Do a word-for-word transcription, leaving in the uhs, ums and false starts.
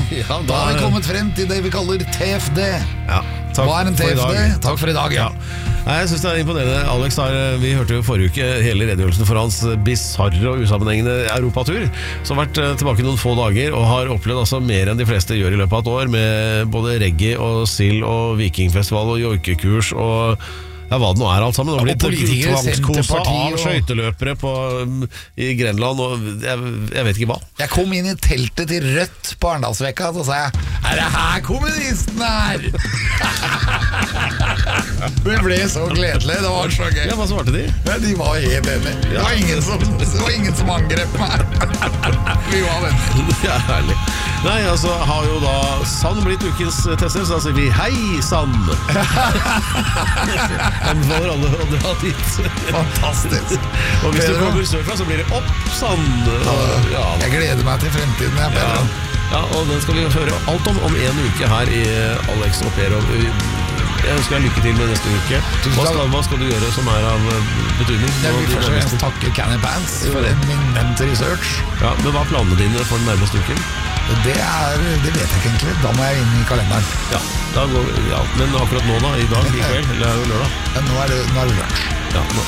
Ja, da, Da har vi kommet frem til det vi kaller T F D. Ja, takk Hva er en T F D? for i dag. Takk for i dag, ja. Nei, jeg synes det er imponerende. Alex, har, vi hørte jo forrige uke hele redegjørelsen for hans bizarre og usammenhengende europatur, som har vært tilbake noen få dager og har opplevd altså mer enn de fleste gjør i løpet av et år, med både reggae og sild og vikingfestival og joikekurs og ja, hva det nå er alt sammen. Og blitt tvangskosa av skøyteløpere på, um, i Grenland og jeg, jeg vet ikke hva. Jeg kom inn i teltet til Rødt på Arendalsvekka, så sa jeg: er det her kommunisten er? Det ble så gledelig, det var så gøy. Ja, hva svarte de? Ja, de var helt enige. Det var ingen som, det var ingen som angrep meg. Vi var venner. Ja, herlig. Nei, altså har jo da Sand blitt ukens tester, så da sier vi hei Sand. Anbefaler alle å dra dit. Fantastisk. Og hvis du kommer sørfra, så blir det opp Sand. Ja, jeg gleder meg til fremtiden, jeg, Pedro. Ja, og den skal vi høre alt om om en uke her i Alex og Per. Jeg ønsker deg lykke til med neste uke. Hva skal, hva skal du gjøre som er av betydning? Jeg vil først og fremst takke Canny Pants for en eminent research. Ja, men hva er planene dine for den nærmeste uken? Det, er, det vet jeg ikke egentlig. Da må jeg inn i kalenderen. Ja, da går, ja, men akkurat nå da, i dag, i kveld, eller er det lørdag? Ja, nå er det, nå er det lunsj. Ja, nå,